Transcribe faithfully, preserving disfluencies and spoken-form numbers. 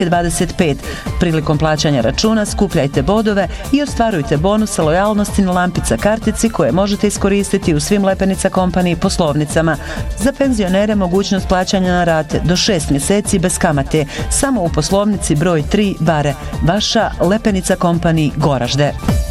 dvadeset pet. Prilikom plaćanja računa skupljajte bodove i ostvarujte bonuse lojalnosti na lampica kartici koje možete iskoristiti u svim Lepenica Company poslovnicama. Za penzionere mogućnost plaćanja na rate do šest mjeseci bez kamate, samo u poslovnici broj tri Bare. Vaša Lepenica Company, Goražde.